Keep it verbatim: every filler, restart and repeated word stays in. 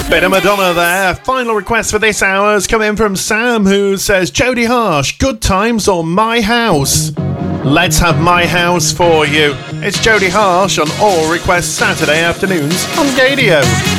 Bit of Madonna there. Final request for this hour is coming from Sam, who says, Jodie Harsh, Good Times or My House? Let's have My House for you. It's Jodie Harsh on All Request Saturday afternoons on Gadio.